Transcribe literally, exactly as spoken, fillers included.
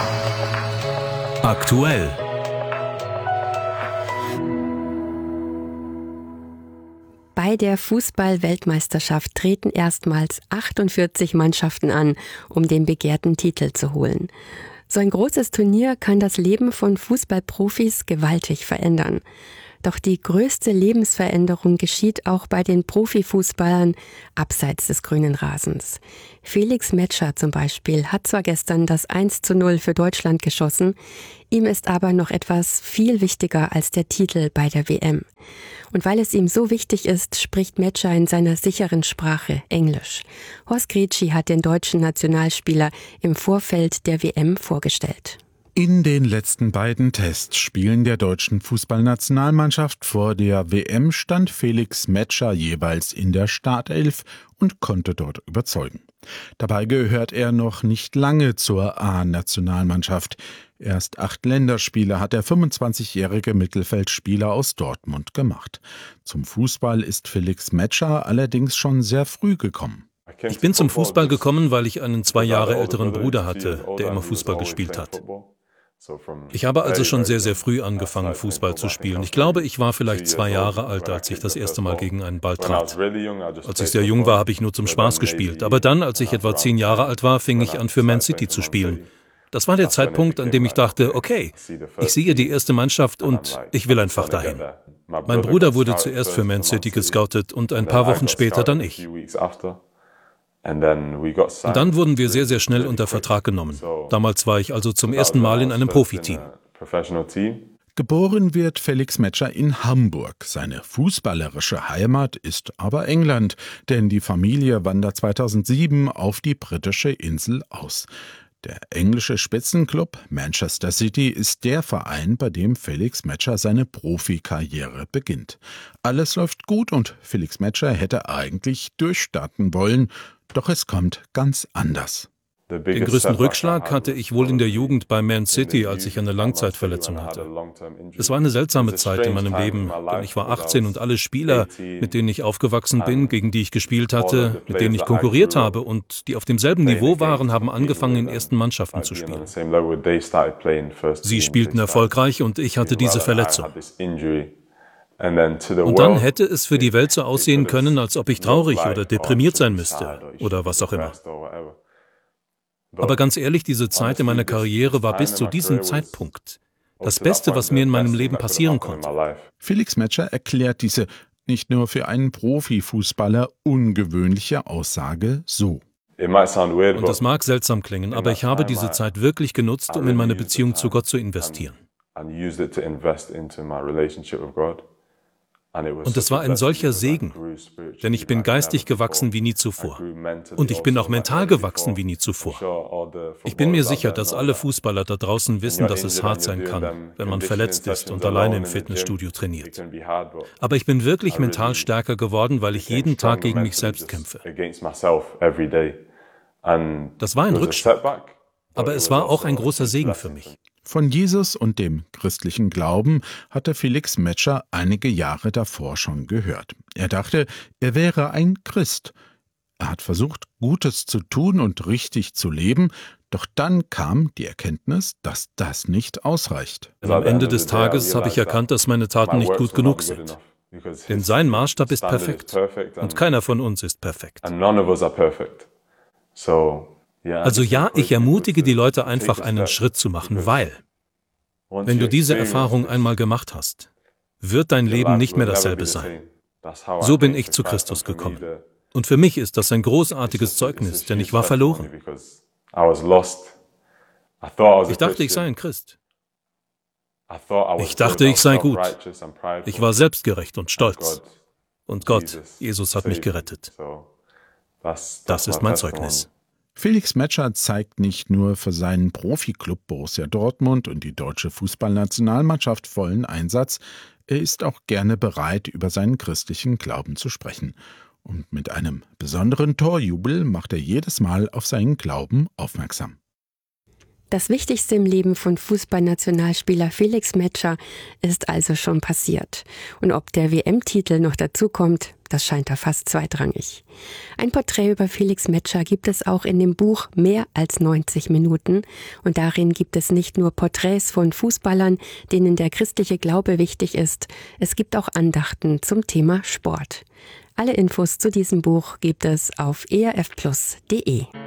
Aktuell. Bei der Fußball-Weltmeisterschaft treten erstmals achtundvierzig Mannschaften an, um den begehrten Titel zu holen. So ein großes Turnier kann das Leben von Fußballprofis gewaltig verändern. Doch die größte Lebensveränderung geschieht auch bei den Profifußballern abseits des grünen Rasens. Felix Metscher zum Beispiel hat zwar gestern das eins zu null für Deutschland geschossen, ihm ist aber noch etwas viel wichtiger als der Titel bei der W M. Und weil es ihm so wichtig ist, spricht Metscher in seiner sicheren Sprache Englisch. Horst Gretschi hat den deutschen Nationalspieler im Vorfeld der W M vorgestellt. In den letzten beiden Testspielen der deutschen Fußballnationalmannschaft vor der W M stand Felix Metscher jeweils in der Startelf und konnte dort überzeugen. Dabei gehört er noch nicht lange zur A-Nationalmannschaft. Erst acht Länderspiele hat der fünfundzwanzigjährige Mittelfeldspieler aus Dortmund gemacht. Zum Fußball ist Felix Metscher allerdings schon sehr früh gekommen. Ich bin zum Fußball gekommen, weil ich einen zwei Jahre älteren Bruder hatte, der immer Fußball gespielt hat. Ich habe also schon sehr, sehr früh angefangen, Fußball zu spielen. Ich glaube, ich war vielleicht zwei Jahre alt, als ich das erste Mal gegen einen Ball trat. Als ich sehr jung war, habe ich nur zum Spaß gespielt. Aber dann, als ich etwa zehn Jahre alt war, fing ich an, für Man City zu spielen. Das war der Zeitpunkt, an dem ich dachte, okay, ich sehe die erste Mannschaft und ich will einfach dahin. Mein Bruder wurde zuerst für Man City gescoutet und ein paar Wochen später dann ich. Und dann wurden wir sehr, sehr schnell unter Vertrag genommen. Damals war ich also zum ersten Mal in einem Profiteam. Geboren wird Felix Metscher in Hamburg. Seine fußballerische Heimat ist aber England, denn die Familie wandert zweitausendsieben auf die britische Insel aus. Der englische Spitzenklub Manchester City ist der Verein, bei dem Felix Metscher seine Profikarriere beginnt. Alles läuft gut und Felix Metscher hätte eigentlich durchstarten wollen, doch es kommt ganz anders. Den größten Rückschlag hatte ich wohl in der Jugend bei Man City, als ich eine Langzeitverletzung hatte. Es war eine seltsame Zeit in meinem Leben, denn ich war achtzehn und alle Spieler, mit denen ich aufgewachsen bin, gegen die ich gespielt hatte, mit denen ich konkurriert habe und die auf demselben Niveau waren, haben angefangen, in ersten Mannschaften zu spielen. Sie spielten erfolgreich und ich hatte diese Verletzung. Und dann hätte es für die Welt so aussehen können, als ob ich traurig oder deprimiert sein müsste oder was auch immer. Aber ganz ehrlich, diese Zeit in meiner Karriere war bis zu diesem Zeitpunkt das Beste, was mir in meinem Leben passieren konnte. Felix Metscher erklärt diese nicht nur für einen Profifußballer ungewöhnliche Aussage so. Und das mag seltsam klingen, aber ich habe diese Zeit wirklich genutzt, um in meine Beziehung zu Gott zu investieren. Und es war ein solcher Segen, denn ich bin geistig gewachsen wie nie zuvor. Und ich bin auch mental gewachsen wie nie zuvor. Ich bin mir sicher, dass alle Fußballer da draußen wissen, dass es hart sein kann, wenn man verletzt ist und alleine im Fitnessstudio trainiert. Aber ich bin wirklich mental stärker geworden, weil ich jeden Tag gegen mich selbst kämpfe. Das war ein Rückschlag, aber es war auch ein großer Segen für mich. Von Jesus und dem christlichen Glauben hatte Felix Metscher einige Jahre davor schon gehört. Er dachte, er wäre ein Christ. Er hat versucht, Gutes zu tun und richtig zu leben, doch dann kam die Erkenntnis, dass das nicht ausreicht. Am Ende des Tages habe ich erkannt, dass meine Taten nicht gut genug sind. Denn sein Maßstab ist perfekt und keiner von uns ist perfekt. Also ja, ich ermutige die Leute einfach einen Schritt zu machen, weil, wenn du diese Erfahrung einmal gemacht hast, wird dein Leben nicht mehr dasselbe sein. So bin ich zu Christus gekommen. Und für mich ist das ein großartiges Zeugnis, denn ich war verloren. Ich dachte, ich sei ein Christ. Ich dachte, ich sei gut. Ich war selbstgerecht und stolz. Und Gott, Jesus hat mich gerettet. Das ist mein Zeugnis. Felix Metscher zeigt nicht nur für seinen Profiklub Borussia Dortmund und die deutsche Fußballnationalmannschaft vollen Einsatz, er ist auch gerne bereit, über seinen christlichen Glauben zu sprechen. Und mit einem besonderen Torjubel macht er jedes Mal auf seinen Glauben aufmerksam. Das Wichtigste im Leben von Fußballnationalspieler Felix Metscher ist also schon passiert. Und ob der W M-Titel noch dazukommt, Das scheint da fast zweitrangig. Ein Porträt über Felix Metscher gibt es auch in dem Buch Mehr als neunzig Minuten. Und darin gibt es nicht nur Porträts von Fußballern, denen der christliche Glaube wichtig ist. Es gibt auch Andachten zum Thema Sport. Alle Infos zu diesem Buch gibt es auf e r f plus punkt d e.